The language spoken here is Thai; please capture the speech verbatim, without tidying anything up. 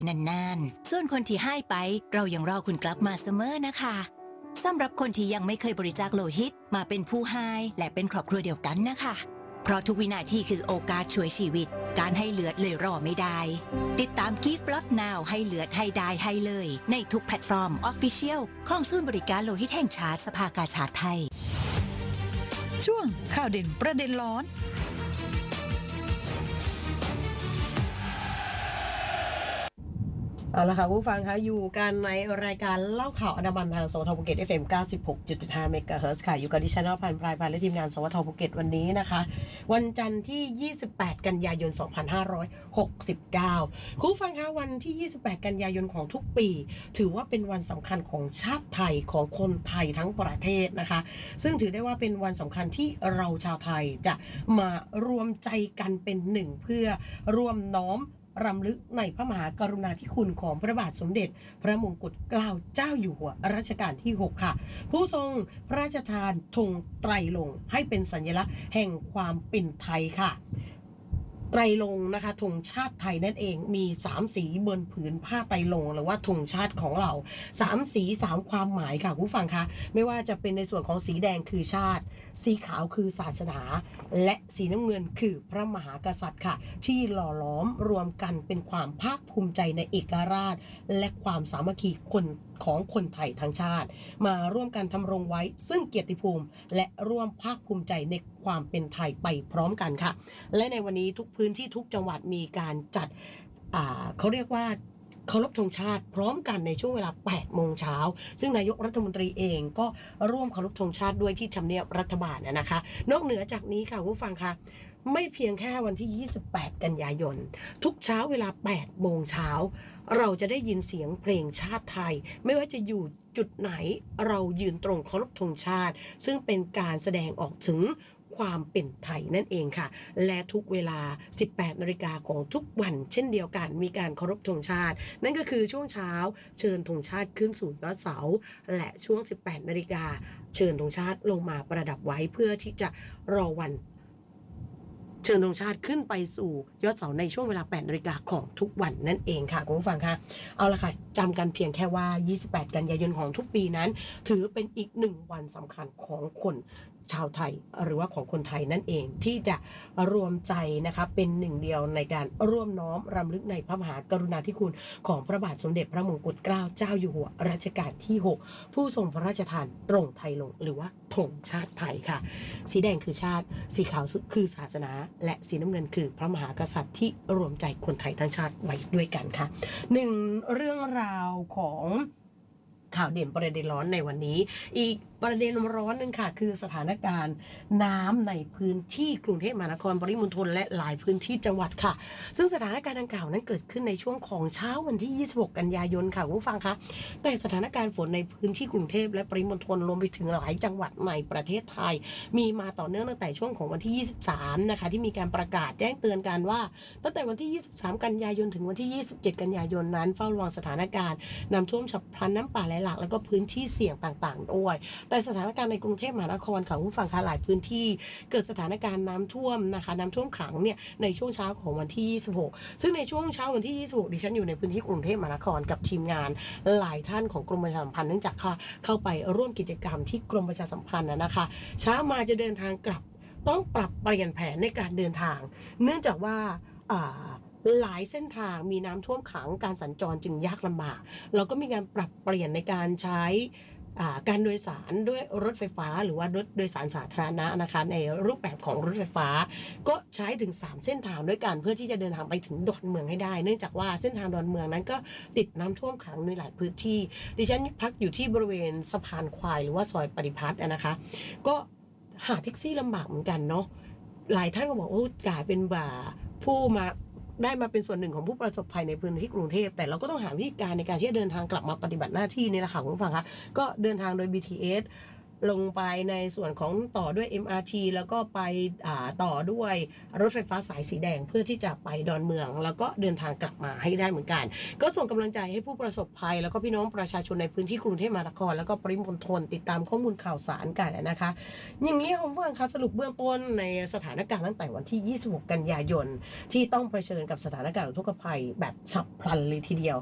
นานๆส่วนคนที่ให้ไปเรายังรอคุณกลับมาเสมอนะคะสำหรับคนที่ยังไม่เคยบริจาคโลหิตมาเป็นผู้ให้และเป็นครอบครัวเดียวกันนะคะเพราะทุกวินาทีคือโอกาสช่วยชีวิตการให้เลือดเลยรอไม่ได้ติดตาม Give Blood Now ให้เลือดให้ได้ให้เลยในทุกแพลตฟอร์ม Official ของศูนย์บริการโลหิตแห่งชาติสภากาชาดไทยช่วงข่าวเด่นประเด็นร้อนเอาละค่ะผู้ฟังคะอยู่กันในรายการเล่าข่าวอันดามันทางสวทภูเก็ต เอฟ เอ็ม เก้าสิบหกจุดเจ็ดห้า เมกะเฮิรตซ์ค่ะอยู่กับดิฉันนภพันธ์ ปลายพันธ์และทีมงานสวทภูเก็ตวันนี้นะคะวันจันทร์ที่ยี่สิบแปดกันยายนสองพันห้าร้อยหกสิบเก้าคุณผู้ฟังคะวันที่ยี่สิบแปดกันยายนของทุกปีถือว่าเป็นวันสำคัญของชาติไทยของคนไทยทั้งประเทศนะคะซึ่งถือได้ว่าเป็นวันสำคัญที่เราชาวไทยจะมารวมใจกันเป็นหนึ่งเพื่อร่วมน้อมรำลึกในพระมหากรุณาธิคุณของพระบาทสมเด็จพระมงกุฎเกล้าเจ้าอยู่หัวรัชกาลที่หกค่ะผู้ทรงพระราชทานธงไตรลงค์ให้เป็นสัญลักษณ์แห่งความเป็นไทยค่ะไตรลงค์นะคะธงชาติไทยนั่นเองมีสามสีบนผืนผ้าไตรลงค์หรือว่าธงชาติของเราสามสีสามความหมายค่ะผู้ฟังคะไม่ว่าจะเป็นในส่วนของสีแดงคือชาติสีขาวคือศาสนาและสีน้ำเงินคือพระมหากษัตริย์ค่ะที่หล่อหลอมรวมกันเป็นความภาคภูมิใจในเอกราชและความสามัคคีคนของคนไทยทั้งชาติมาร่วมกันทำรงไว้ซึ่งเกียรติภูมิและร่วมภาคภูมิใจในความเป็นไทยไปพร้อมกันค่ะและในวันนี้ทุกพื้นที่ทุกจังหวัดมีการจัดอ่าเขาเรียกว่าเคารพธงชาติพร้อมกันในช่วงเวลาแปดโมงเช้าซึ่งนายกรัฐมนตรีเองก็ร่วมเคารพธงชาติด้วยที่ทำเนียบรัฐบาลนะคะนอกเหนือจากนี้ค่ะผู้ฟังคะไม่เพียงแค่วันที่ยี่สิบแปดกันยายนทุกเช้าเวลาแปดโมงเช้าเราจะได้ยินเสียงเพลงชาติไทยไม่ว่าจะอยู่จุดไหนเรายืนตรงเคารพธงชาติซึ่งเป็นการแสดงออกถึงความเป็นไทยนั่นเองค่ะและทุกเวลา สิบแปดนาฬิกาของทุกวันเช่นเดียวกันมีการเคารพธงชาตินั่นก็คือช่วงเช้าเชิญธงชาติขึ้นสู่ยอดเสาและช่วง สิบแปดนาฬิกาเชิญธงชาติลงมาประดับไว้เพื่อที่จะรอวันเชิญธงชาติขึ้นไปสู่ยอดเสาในช่วงเวลาแปดนาฬิกาของทุกวันนั่นเองค่ะคุณผู้ฟังค่ะเอาละค่ะจำกันเพียงแค่ว่ายี่สิบแปดกันยายนของทุกปีนั้นถือเป็นอีกหนึ่งวันสำคัญของคนชาวไทยหรือว่าของคนไทยนั่นเองที่จะรวมใจนะคะเป็นหนึ่งเดียวในการร่วมน้อมรำลึกในพระมหากรุณาธิคุณของพระบาทสมเด็จพระมงกุฎเกล้าเจ้าอยู่หัวรัชกาลที่หกผู้ทรงพระราชทานตรงไทยลงหรือว่าธงชาติไทยค่ะสีแดงคือชาติสีขาวคือศาสนาและสีน้ำเงินคือพระมหากษัตริย์ที่รวมใจคนไทยทั้งชาติไว้ด้วยกันค่ะหนึ่งเรื่องราวของข่าวเด่นประเด็นร้อนในวันนี้อีกประเด็นร้อนนึงค่ะคือสถานการณ์น้ำในพื้นที่กรุงเทพมหานครปริมณฑลและหลายพื้นที่จังหวัดค่ะซึ่งสถานการณ์ดังกล่าวนั้นเกิดขึ้นในช่วงของเช้าวันที่ยี่สิบหกกันยายนค่ะคุณผู้ฟังคะแต่สถานการณ์ฝนในพื้นที่กรุงเทพและปริมณฑลรวมไปถึงหลายจังหวัดในประเทศไทยมีมาต่อเนื่องตั้งแต่ช่วงของวันที่ยี่สิบสามนะคะที่มีการประกาศแจ้งเตือนกันว่าตั้งแต่วันที่ยี่สิบสามกันยายนถึงวันที่ยี่สิบเจ็ดกันยายนนั้นเฝ้าระวังสถานการณ์น้ำท่วมฉับพลันน้ำป่าไหลหลากแล้วก็พื้นที่เสี่ยงต่างๆด้วยแต่สถานการณ์ในกรุงเทพมหานครค่ะผู้ฟังคะหลายพื้นที่เกิดสถานการณ์น้ำท่วมนะคะน้ำท่วมขังเนี่ยในช่วงเช้าของวันที่ยี่สิบหกซึ่งในช่วงเช้าวันที่ยี่สิบหกดิฉันอยู่ในพื้นที่กรุงเทพมหานครกับทีมงานหลายท่านของกรมประชาสัมพันธ์เนื่องจากเข้าไปร่วมกิจกรรมที่กรมประชาสัมพันธ์นะคะเช้ามาจะเดินทางกลับต้องปรับเปลี่ยนแผนในการเดินทางเนื่องจากว่าหลายเส้นทางมีน้ำท่วมขังการสัญจรจึงยากลำบากเราก็มีการปรับเปลี่ยนในการใช้การโดยสารด้วยรถไฟฟ้าหรือว่ารถโดยสารสาธารณะนะคะในรูปแบบของรถไฟฟ้าก็ใช้ถึงสามเส้นทางด้วยกันเพื่อที่จะเดินทางไปถึงดอนเมืองให้ได้เนื่องจากว่าเส้นทางดอนเมืองนั้นก็ติดน้ำท่วมขังในหลายพื้นที่ดิฉันพักอยู่ที่บริเวณสะพานควายหรือว่าซอยปฏิพัฒน์นะคะก็หาแท็กซี่ลำบากเหมือนกันเนาะหลายท่านก็บอกโอ้กลายเป็นบ่าผู้มาได้มาเป็นส่วนหนึ่งของผู้ประสบภัยในพื้นที่กรุงเทพแต่เราก็ต้องหาวิธีการในการที่จะเดินทางกลับมาปฏิบัติหน้าที่นี่แหละค่ะคุณผู้ฟังคะก็เดินทางโดย บี ที เอสลงไปในส่วนของต่อด้วย เอ็ม อาร์ ที แล้วก็ไปต่อด้วยรถไฟฟ้าสายสีแดงเพื่อที่จะไปดอนเมืองแล้วก็เดินทางกลับมาให้ได้เหมือนกันก็ส่งกำลังใจให้ผู้ประสบภัยแล้วก็พี่น้องประชาชนในพื้นที่กรุงเทพมหานครแล้วก็ปริมณฑลติดตามข้อมูลข่าวสารกันนะคะอย่างนี้คุณผู้ฟังคะสรุปเบื้องต้นในสถานการณ์ตั้งแต่วันที่ยี่สิบหกกันยายนที่ต้องเผชิญกับสถานการณ์อุทกภัยแบบฉับพลันเลยทีเดียว